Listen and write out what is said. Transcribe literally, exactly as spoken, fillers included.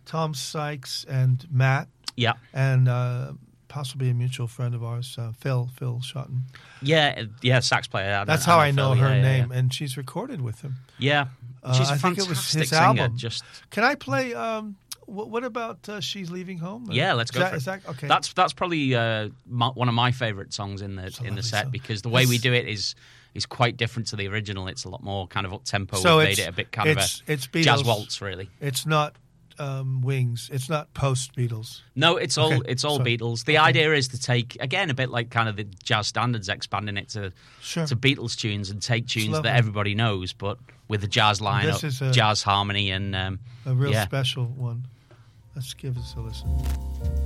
Tom Sykes and Matt. Yeah. And uh, possibly a mutual friend of ours, uh, Phil, Phil Shotton. Yeah, yeah, sax player. I That's know, how I I know know Phil, her yeah, yeah, name, yeah. and she's recorded with him. Yeah, Uh, she's a I think fantastic it was his singer. album. Just Can I play? Um, what, what about uh, "She's Leaving Home"? yeah, let's go Is that, for it. is that okay? That's that's probably uh, my, one of my favourite songs in the It's a in the lovely set song. because the way we It's- do it is is quite different to the original. It's a lot more kind of up tempo. So We've it's- made it a bit kind it's- of a it's jazz Beatles. waltz, really. It's not um, Wings. It's not post Beatles. No, it's all Okay, it's all sorry. Beatles. The idea is to take again a bit like kind of the jazz standards, expanding it to Sure. to Beatles tunes and take tunes lovely. that everybody knows, but with the jazz lineup, is a- jazz harmony, and um, A real yeah. special one. Let's give this a listen.